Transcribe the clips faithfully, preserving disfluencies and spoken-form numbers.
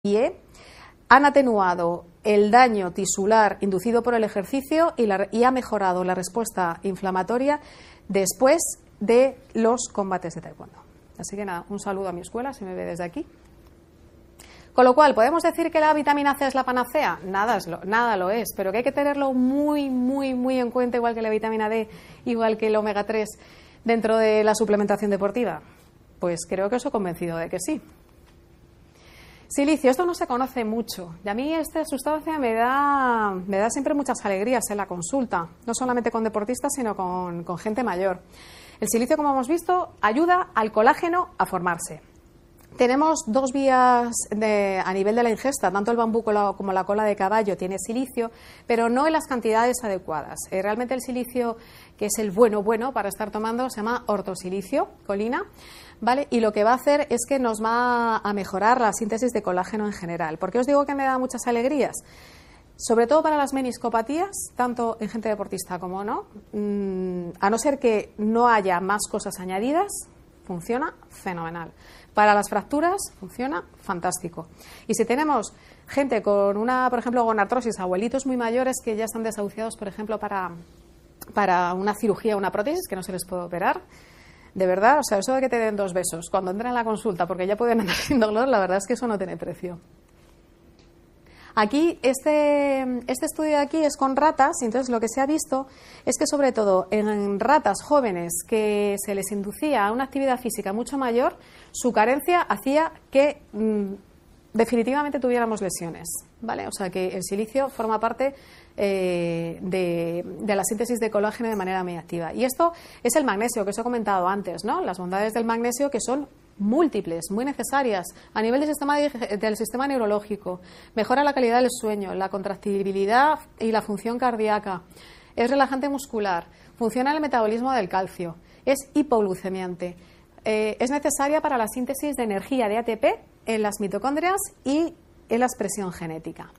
pie, han atenuado el daño tisular inducido por el ejercicio y, la, y ha mejorado la respuesta inflamatoria después de los combates de taekwondo. Así que nada, un saludo a mi escuela, si me ve desde aquí. Con lo cual, ¿podemos decir que la vitamina C es la panacea? Nada, es lo, nada lo es, pero que hay que tenerlo muy, muy, muy en cuenta, igual que la vitamina D, igual que el omega tres, dentro de la suplementación deportiva. Pues creo que os he convencido de que sí. Silicio, esto no se conoce mucho y a mí esta sustancia me da, me da siempre muchas alegrías en la consulta, no solamente con deportistas, sino con, con gente mayor. El silicio, como hemos visto, ayuda al colágeno a formarse. Tenemos dos vías de, a nivel de la ingesta, tanto el bambú como la cola de caballo tiene silicio, pero no en las cantidades adecuadas. Eh, realmente el silicio, que es el bueno bueno para estar tomando, se llama ortosilicio, colina, ¿vale? Y lo que va a hacer es que nos va a mejorar la síntesis de colágeno en general. ¿Por qué os digo que me da muchas alegrías? Sobre todo para las meniscopatías, tanto en gente deportista como no, mmm, a no ser que no haya más cosas añadidas, funciona fenomenal. Para las fracturas funciona fantástico. Y si tenemos gente con una, por ejemplo, gonartrosis, abuelitos muy mayores que ya están desahuciados, por ejemplo, para, para una cirugía, una prótesis, que no se les puede operar, de verdad, o sea, eso de que te den dos besos cuando entran en la consulta porque ya pueden andar sin dolor, la verdad es que eso no tiene precio. Aquí, este, este estudio de aquí es con ratas, y entonces lo que se ha visto es que sobre todo en ratas jóvenes que se les inducía a una actividad física mucho mayor, su carencia hacía que mmm, definitivamente tuviéramos lesiones, ¿vale? O sea que el silicio forma parte eh, de, de la síntesis de colágeno de manera muy activa. Y esto es el magnesio, que os he comentado antes, ¿no? Las bondades del magnesio, que son múltiples, muy necesarias a nivel del sistema, del sistema neurológico, mejora la calidad del sueño, la contractibilidad y la función cardíaca, es relajante muscular, funciona en el metabolismo del calcio, es hipoglucemiante, eh, es necesaria para la síntesis de energía de A T P en las mitocondrias y en la expresión genética.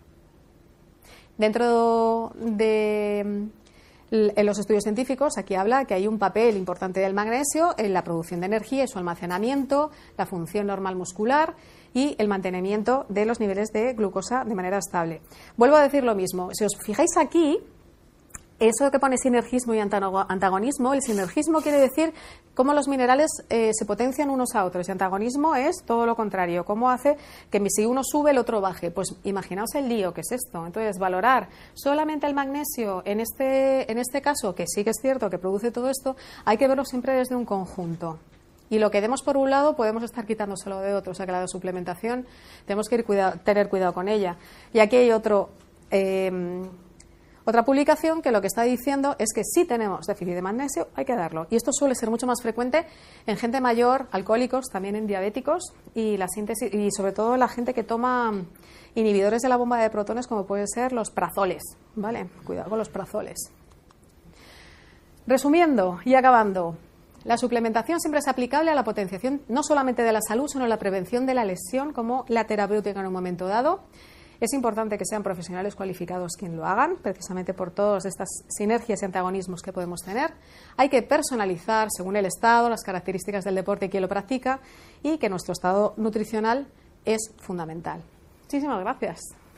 Dentro de En los estudios científicos, aquí habla que hay un papel importante del magnesio en la producción de energía y su almacenamiento, la función normal muscular y el mantenimiento de los niveles de glucosa de manera estable. Vuelvo a decir lo mismo. Si os fijáis aquí, eso que pone sinergismo y antagonismo, el sinergismo quiere decir cómo los minerales eh, se potencian unos a otros, y antagonismo es todo lo contrario, cómo hace que si uno sube el otro baje. Pues imaginaos el lío que es esto. Entonces, valorar solamente el magnesio en este, en este caso, que sí que es cierto que produce todo esto, hay que verlo siempre desde un conjunto. Y lo que demos por un lado podemos estar quitándoselo de otro, o sea que la suplementación tenemos que ir cuidado, tener cuidado con ella. Y aquí hay otro... Eh, Otra publicación que lo que está diciendo es que si tenemos déficit de magnesio hay que darlo. Y esto suele ser mucho más frecuente en gente mayor, alcohólicos, también en diabéticos y la síntesis y sobre todo la gente que toma inhibidores de la bomba de protones como pueden ser los prazoles, ¿vale? Cuidado con los prazoles. Resumiendo y acabando, la suplementación siempre es aplicable a la potenciación no solamente de la salud, sino a la prevención de la lesión como la terapéutica en un momento dado. Es importante que sean profesionales cualificados quien lo hagan, precisamente por todas estas sinergias y antagonismos que podemos tener. Hay que personalizar según el estado, las características del deporte y quien lo practica, y que nuestro estado nutricional es fundamental. Muchísimas gracias.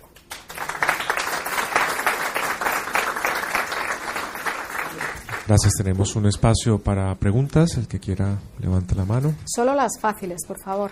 Gracias. Tenemos un espacio para preguntas. El que quiera, levante la mano. Solo las fáciles, por favor.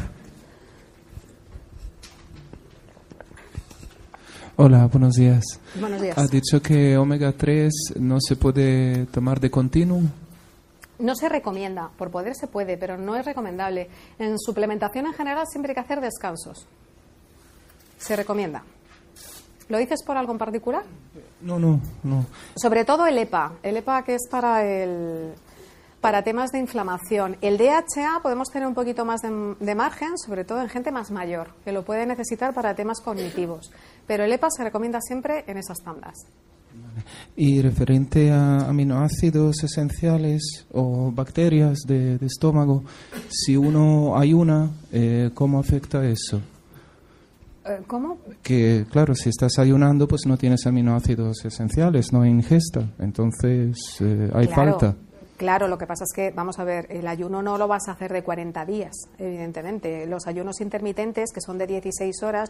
Hola, buenos días. Buenos días. Ha dicho que omega tres no se puede tomar de continuo. No se recomienda, por poder se puede, pero no es recomendable. En suplementación en general siempre hay que hacer descansos. Se recomienda. ¿Lo dices por algo en particular? No, no, no. Sobre todo el E P A. El E P A que es para el... para temas de inflamación. El D H A podemos tener un poquito más de, de margen, sobre todo en gente más mayor, que lo puede necesitar para temas cognitivos. Pero el E P A se recomienda siempre en esas tandas. Y referente a aminoácidos esenciales o bacterias de, de estómago, si uno ayuna, eh, ¿cómo afecta eso? ¿Cómo? Que, claro, si estás ayunando, pues no tienes aminoácidos esenciales, no hay ingesta. Entonces, eh, hay claro. falta. Claro, lo que pasa es que, vamos a ver, el ayuno no lo vas a hacer de cuarenta días, evidentemente. Los ayunos intermitentes, que son de dieciséis horas,